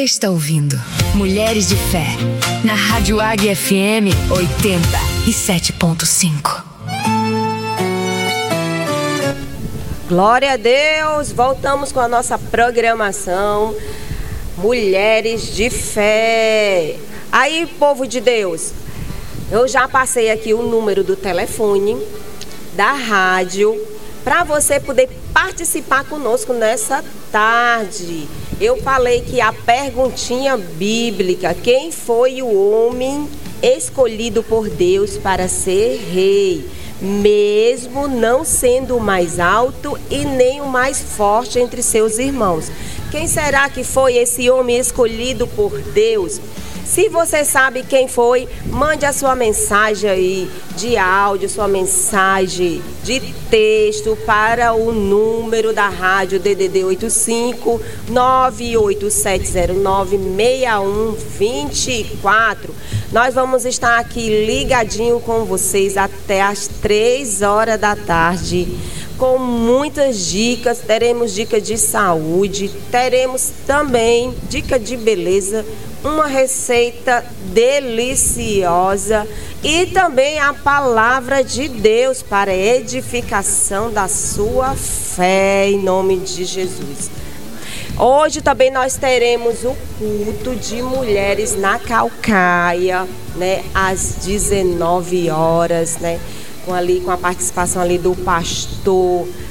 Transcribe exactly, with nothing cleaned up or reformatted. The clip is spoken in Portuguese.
Está ouvindo Mulheres de Fé, na Rádio Águia F M oitenta e sete ponto cinco. Glória a Deus! Voltamos com a nossa programação Mulheres de Fé. Aí, povo de Deus, eu já passei aqui o número do telefone, da rádio, para você poder participar conosco nessa tarde. Eu falei que a perguntinha bíblica: quem foi o homem escolhido por Deus para ser rei, mesmo não sendo o mais alto e nem o mais forte entre seus irmãos? Quem será que foi esse homem escolhido por Deus? Se você sabe quem foi, mande a sua mensagem aí de áudio, sua mensagem de texto para o número da rádio D D D oitenta e cinco, nove oito sete zero nove, seis um dois quatro. Nós vamos estar aqui ligadinho com vocês até as três horas da tarde, com muitas dicas. Teremos dicas de saúde, teremos também dica de beleza, uma receita deliciosa e também a palavra de Deus para edificação da sua fé, em nome de Jesus. Hoje também nós teremos o culto de mulheres na Caucaia, né, às dezenove horas, né, com ali com a participação ali do pastor